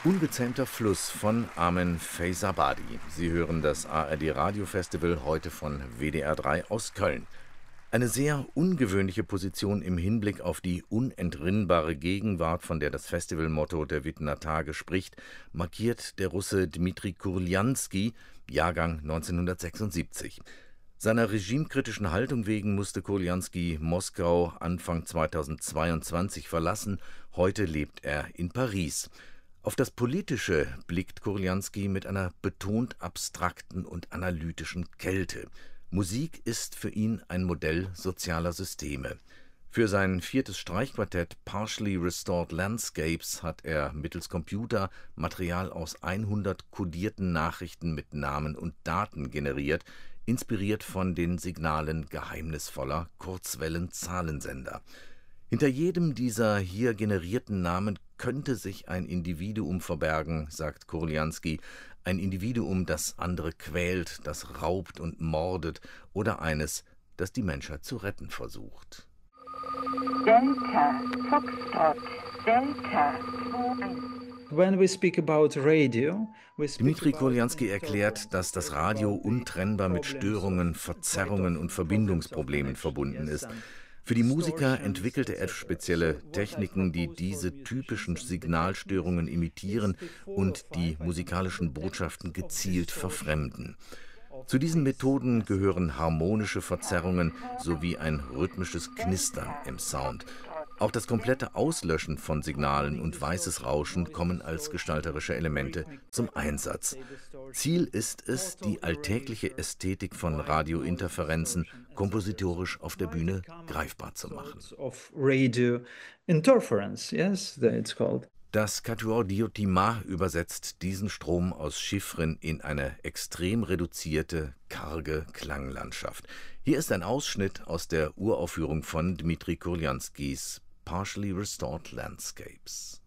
Ungezähmter Fluss von Armen Faizabadi. Sie hören das ARD Radiofestival heute von WDR 3 aus Köln. Eine sehr ungewöhnliche Position im Hinblick auf die unentrinnbare Gegenwart, von der das Festivalmotto der Wittener Tage spricht, markiert der Russe Dmitri Kurljanski, Jahrgang 1976. Seiner regimekritischen Haltung wegen musste Kurljanski Moskau Anfang 2022 verlassen. Heute lebt er in Paris. Auf das Politische blickt Kurljanski mit einer betont abstrakten und analytischen Kälte. Musik ist für ihn ein Modell sozialer Systeme. Für sein 4. Streichquartett Partially Restored Landscapes hat er mittels Computer Material aus 100 kodierten Nachrichten mit Namen und Daten generiert, inspiriert von den Signalen geheimnisvoller Kurzwellen-Zahlensender. Hinter jedem dieser hier generierten Namen könnte sich ein Individuum verbergen, sagt Kurljanski, ein Individuum, das andere quält, das raubt und mordet, oder eines, das die Menschheit zu retten versucht. Delta, Foxtrot, Delta, 21. Dmitri Kurljanski erklärt, dass das Radio untrennbar mit Störungen, Verzerrungen und Verbindungsproblemen verbunden ist. Für die Musiker entwickelte er spezielle Techniken, die diese typischen Signalstörungen imitieren und die musikalischen Botschaften gezielt verfremden. Zu diesen Methoden gehören harmonische Verzerrungen sowie ein rhythmisches Knistern im Sound. Auch das komplette Auslöschen von Signalen und weißes Rauschen kommen als gestalterische Elemente zum Einsatz. Ziel ist es, die alltägliche Ästhetik von Radiointerferenzen kompositorisch auf der Bühne greifbar zu machen. Das Quatuor Diotima übersetzt diesen Strom aus Chiffren in eine extrem reduzierte, karge Klanglandschaft. Hier ist ein Ausschnitt aus der Uraufführung von Dmitri Kurljanskis Partially Restored Landscapes.